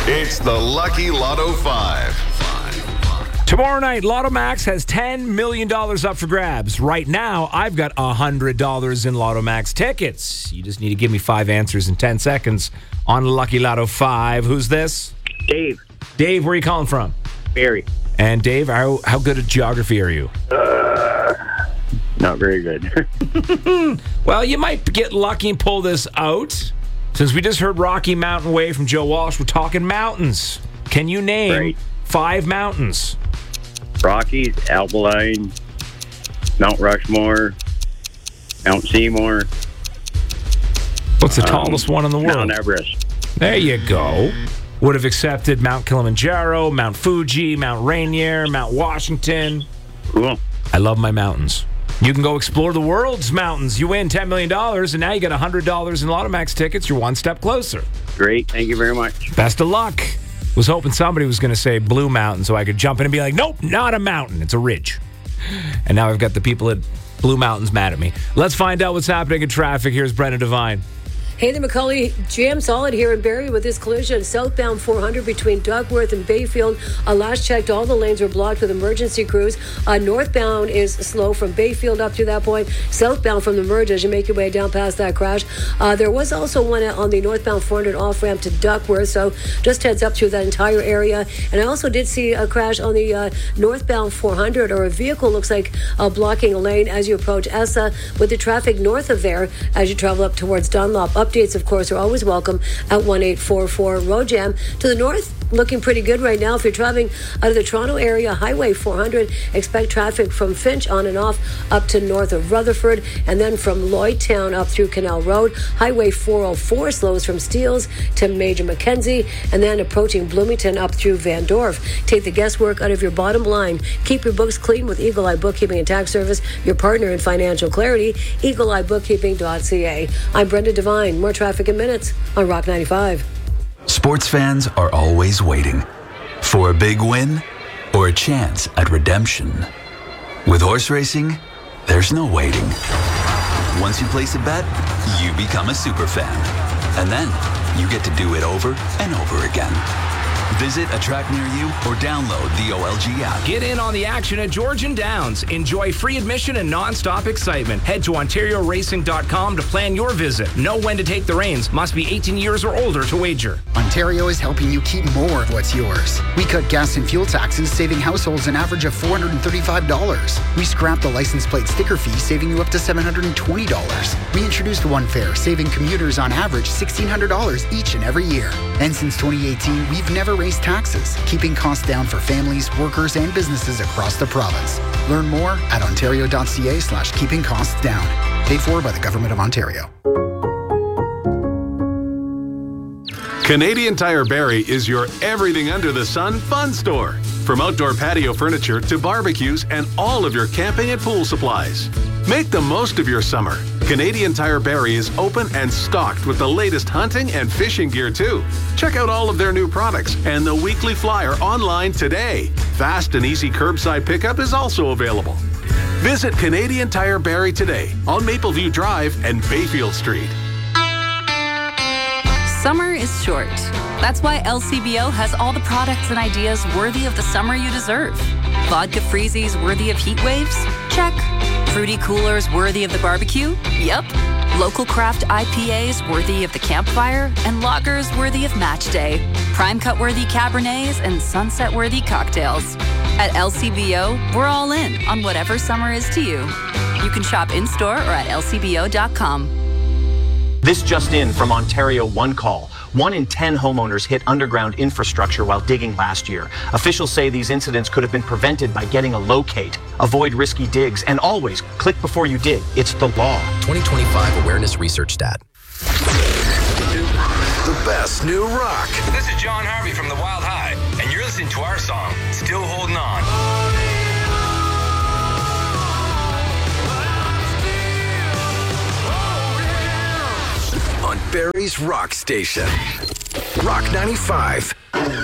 It's the Lucky Lotto 5. Tomorrow night, Lotto Max has $10 million up for grabs. Right now, I've got $100 in Lotto Max tickets. You just need to give me 5 answers in 10 seconds on Lucky Lotto 5. Who's this? Dave. Dave, where are you calling from? Barry. And Dave, how good at geography are you? Not very good. Well, you might get lucky and pull this out. Since we just heard Rocky Mountain Way from Joe Walsh, we're talking mountains. Can you name 5 mountains? Rockies, Alpine, Mount Rushmore, Mount Seymour. What's the tallest one in the world? Mount Everest. There you go. Would have accepted Mount Kilimanjaro, Mount Fuji, Mount Rainier, Mount Washington. Cool. I love my mountains. You can go explore the world's mountains. You win $10 million, and now you get $100 in Lotto Max tickets. You're one step closer. Great. Thank you very much. Best of luck. Was hoping somebody was going to say Blue Mountain so I could jump in and be like, nope, not a mountain. It's a ridge. And now I've got the people at Blue Mountains mad at me. Let's find out what's happening in traffic. Here's Brendan Devine. Hey there, Macaulay. Jam solid here in Barrie with this collision. Southbound 400 between Duckworth and Bayfield. Last checked, all the lanes were blocked with emergency crews. Northbound is slow from Bayfield up to that point. Southbound from the merge as you make your way down past that crash. There was also one on the northbound 400 off-ramp to Duckworth, so just heads up through that entire area. And I also did see a crash on the northbound 400, or a vehicle looks like blocking a lane as you approach Essa, with the traffic north of there as you travel up towards Dunlop. Updates, of course, are always welcome at 1844 Road Jam. To the north, looking pretty good right now. If you're traveling out of the Toronto area, Highway 400, expect traffic from Finch on and off up to north of Rutherford, and then from Lloydtown up through Canal Road. Highway 404 slows from Steeles to Major Mackenzie, and then approaching Bloomington up through Van Dorf. Take the guesswork out of your bottom line. Keep your books clean with Eagle Eye Bookkeeping and Tax Service, your partner in financial clarity. EagleEyeBookkeeping.ca. I'm Brenda Devine. More traffic in minutes on Rock 95. Sports fans are always waiting for a big win or a chance at redemption. With horse racing, there's no waiting. Once you place a bet, you become a super fan. And then you get to do it over and over again. Visit a track near you or download the OLG app. Get in on the action at Georgian Downs. Enjoy free admission and non-stop excitement. Head to OntarioRacing.com to plan your visit. Know when to take the reins. Must be 18 years or older to wager. Ontario is helping you keep more of what's yours. We cut gas and fuel taxes, saving households an average of $435. We scrapped the license plate sticker fee, saving you up to $720. We introduced One Fare, saving commuters on average $1,600 each and every year. And since 2018, we've never raised taxes, keeping costs down for families, workers, and businesses across the province. Learn more at ontario.ca/keeping costs down. Paid for by the Government of Ontario. Canadian Tire Barrie is your everything under the sun fun store. From outdoor patio furniture to barbecues and all of your camping and pool supplies. Make the most of your summer. Canadian Tire Barrie is open and stocked with the latest hunting and fishing gear too. Check out all of their new products and the weekly flyer online today. Fast and easy curbside pickup is also available. Visit Canadian Tire Barrie today on Mapleview Drive and Bayfield Street. Summer is short. That's why LCBO has all the products and ideas worthy of the summer you deserve. Vodka freezies worthy of heat waves? Check. Fruity coolers worthy of the barbecue? Yep. Local craft IPAs worthy of the campfire? And lagers worthy of match day. Prime cut worthy Cabernets and sunset worthy cocktails. At LCBO, we're all in on whatever summer is to you. You can shop in-store or at lcbo.com. This just in from Ontario One Call. 1 in 10 homeowners hit underground infrastructure while digging last year. Officials say these incidents could have been prevented by getting a locate. Avoid risky digs and always click before you dig. It's the law. 2025 Awareness Research Stat. The best new rock. This is John Harvey from The Wild High, and you're listening to our song, Still Holding On. On Barrie's Rock Station. Rock 95.